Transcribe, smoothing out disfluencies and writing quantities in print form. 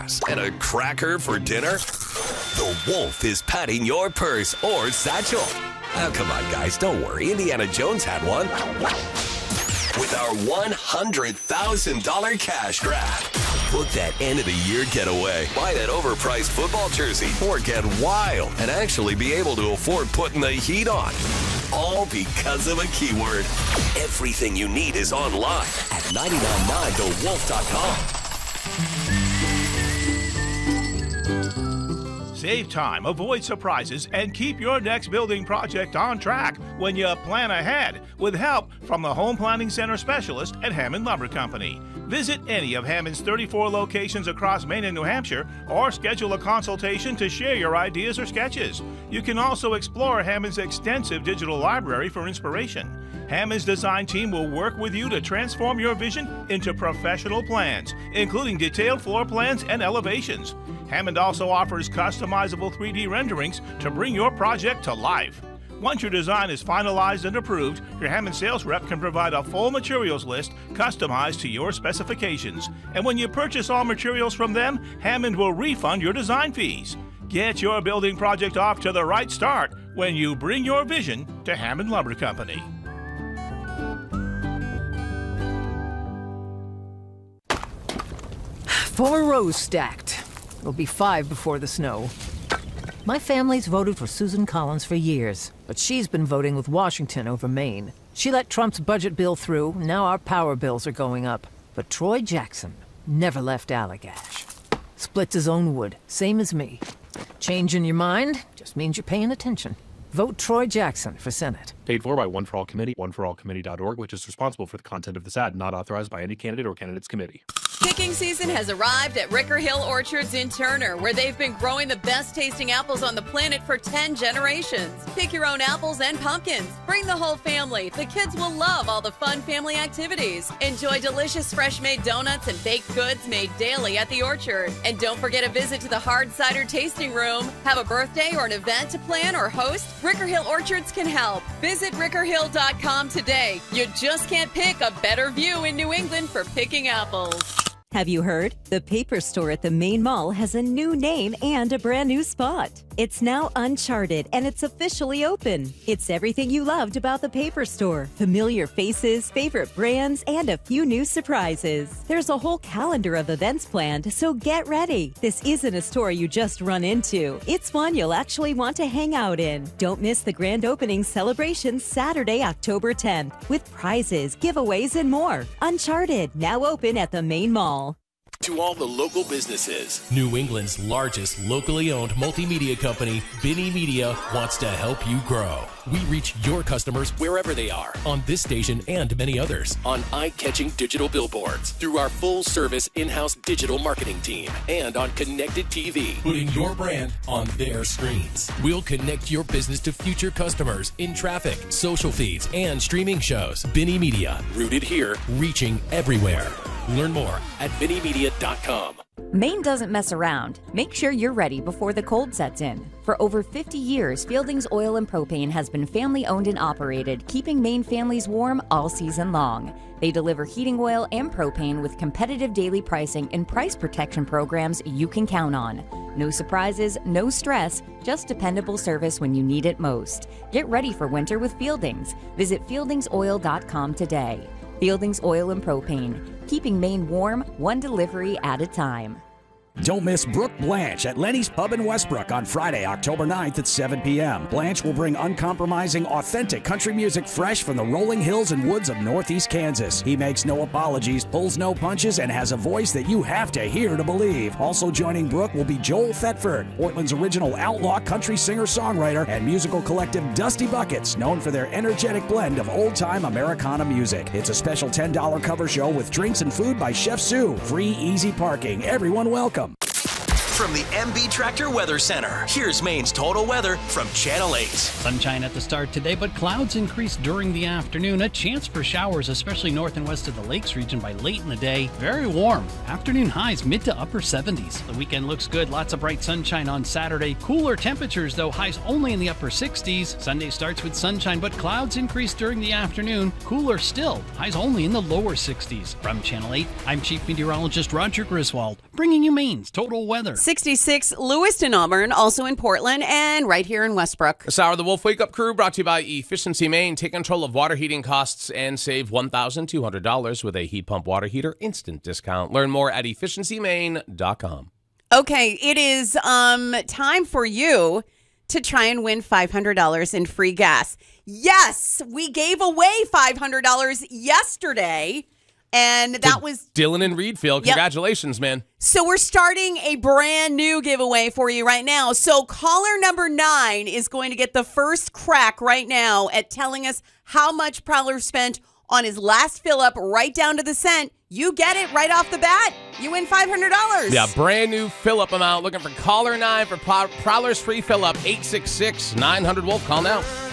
gas and a cracker for dinner? The Wolf is patting your purse or satchel. Oh, come on, guys, don't worry. Indiana Jones had one. With our $100,000 cash grab. Book that end-of-the-year getaway. Buy that overpriced football jersey. Or get wild and actually be able to afford putting the heat on. All because of a keyword. Everything you need is online at 999thewolf.com. Save time, avoid surprises, and keep your next building project on track when you plan ahead with help from the Home Planning Center specialist at Hammond Lumber Company. Visit any of Hammond's 34 locations across Maine and New Hampshire or schedule a consultation to share your ideas or sketches. You can also explore Hammond's extensive digital library for inspiration. Hammond's design team will work with you to transform your vision into professional plans, including detailed floor plans and elevations. Hammond also offers customizable 3D renderings to bring your project to life. Once your design is finalized and approved, your Hammond sales rep can provide a full materials list customized to your specifications. And when you purchase all materials from them, Hammond will refund your design fees. Get your building project off to the right start when you bring your vision to Hammond Lumber Company. 4 rows stacked. It'll be 5 before the snow. My family's voted for Susan Collins for years, but she's been voting with Washington over Maine. She let Trump's budget bill through, now our power bills are going up. But Troy Jackson never left Allagash. Splits his own wood, same as me. Changing your mind just means you're paying attention. Vote Troy Jackson for Senate. Paid for by One for All Committee, oneforallcommittee.org, which is responsible for the content of this ad, not authorized by any candidate or candidate's committee. Picking season has arrived at Ricker Hill Orchards in Turner, where they've been growing the best tasting apples on the planet for 10 generations. Pick your own apples and pumpkins. Bring the whole family. The kids will love all the fun family activities. Enjoy delicious fresh made donuts and baked goods made daily at the orchard. And don't forget a visit to the hard cider tasting room. Have a birthday or an event to plan or host? Ricker Hill Orchards can help. Visit rickerhill.com today. You just can't pick a better view in New England for picking apples. Have you heard? The Paper Store at the Main Mall has a new name and a brand new spot. It's now Uncharted, and it's officially open. It's everything you loved about the Paper Store. Familiar faces, favorite brands, and a few new surprises. There's a whole calendar of events planned, so get ready. This isn't a store you just run into. It's one you'll actually want to hang out in. Don't miss the grand opening celebration Saturday, October 10th, with prizes, giveaways, and more. Uncharted, now open at the Main Mall. To all the local businesses, New England's largest locally owned multimedia company, Binney Media, wants to help you grow. We reach your customers wherever they are, on this station and many others. on eye-catching digital billboards, through our full-service in-house digital marketing team, and on connected TV. Putting your brand on their screens. We'll connect your business to future customers in traffic, social feeds, and streaming shows. Binney Media, Rooted here reaching everywhere. Learn more at BinneyMedia.com. Maine doesn't mess around. Make sure you're ready before the cold sets in. For over 50 years, Fielding's Oil and Propane has been family-owned and operated, keeping Maine families warm all season long. They deliver heating oil and propane with competitive daily pricing and price protection programs you can count on. No surprises, no stress, just dependable service when you need it most. Get ready for winter with Fielding's. Visit fieldingsoil.com today. Fielding's Oil and Propane, keeping Maine warm, one delivery at a time. Don't miss Brooke Blanche at Lenny's Pub in Westbrook on Friday, October 9th at 7 p.m. Blanche will bring uncompromising, authentic country music fresh from the rolling hills and woods of Northeast Kansas. He makes no apologies, pulls no punches, and has a voice that you have to hear to believe. Also joining Brooke will be Joel Thetford, Portland's original outlaw country singer-songwriter, and musical collective Dusty Buckets, known for their energetic blend of old-time Americana music. It's a special $10 cover show with drinks and food by Chef Sue. Free, easy parking. Everyone welcome. From the MB Tractor Weather Center, here's Maine's total weather from Channel 8. Sunshine at the start today, but clouds increase during the afternoon. A chance for showers, especially north and west of the Lakes region by late in the day. Very warm. Afternoon highs mid to upper 70s. The weekend looks good. Lots of bright sunshine on Saturday. Cooler temperatures, though, highs only in the upper 60s. Sunday starts with sunshine, but clouds increase during the afternoon. Cooler still. Highs only in the lower 60s. From Channel 8, I'm Chief Meteorologist Roger Griswold, bringing you Maine's total weather. 66 Lewiston, Auburn, also in Portland, and right here in Westbrook. This hour of the Wolf Wake Up Crew brought to you by Efficiency Maine. Take control of water heating costs and save $1,200 with a heat pump water heater instant discount. Learn more at efficiencymaine.com. Okay, it is time for you to try and win $500 in free gas. Yes, we gave away $500 yesterday. And that was Dylan and Reedfield. Congratulations, man. So we're starting a brand new giveaway for you right now. So caller number 9 is going to get the first crack right now at telling us how much Prowler spent on his last fill up right down to the cent. You get it right off the bat. You win $500. Yeah, brand new fill up amount. Looking for caller 9 for Prowler's free fill up. 866-900-WOLF. Call now.